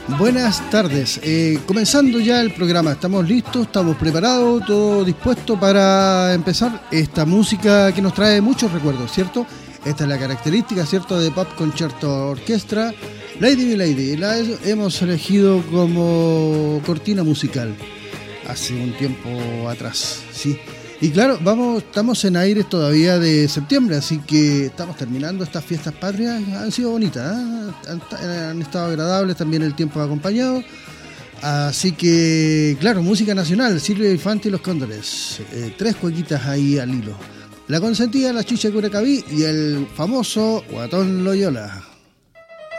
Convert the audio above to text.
Buenas tardes, comenzando ya el programa, estamos listos, estamos preparados, todo dispuesto para empezar esta música que nos trae muchos recuerdos, ¿cierto? Esta es la característica, ¿cierto?, de Pop Concerto Orquestra. Lady Be Lady, la hemos elegido como cortina musical hace un tiempo atrás, ¿sí? Y claro, estamos en aires todavía de septiembre, así que estamos terminando estas fiestas patrias. Han sido bonitas, han estado agradables, también el tiempo ha acompañado. Así que, claro, música nacional, Silvio Infante y los Cóndores. 3 cuequitas ahí al hilo. La Consentida, la Chicha Curacaví y el famoso Guatón Loyola.